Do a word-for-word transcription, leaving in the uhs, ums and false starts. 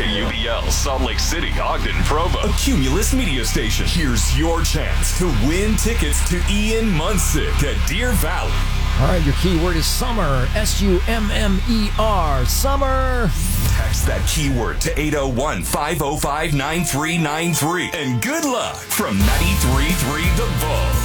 K U B L, Salt Lake City, Ogden, Provo. A Cumulus media station. Here's your chance to win tickets to Ian Munsick at Deer Valley. All right, your keyword is summer. S U M M E R. Summer. Text that keyword to eight oh one, five oh five, nine three nine three. And good luck from ninety-three point three The Bull.